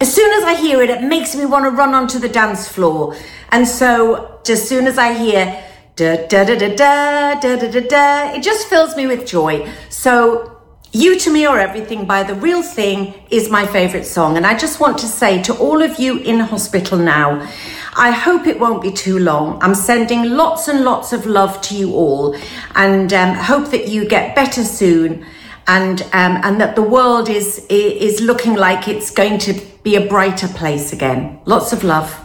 as soon as I hear it, it makes me want to run onto the dance floor. And so just as soon as I hear da da da da da da da da da, it just fills me with joy. So You to Me Are Everything by The Real Thing is my favourite song. And I just want to say to all of you in hospital now, I hope it won't be too long. I'm sending lots and lots of love to you all, and hope that you get better soon, and that the world is looking like it's going to be a brighter place again. Lots of love.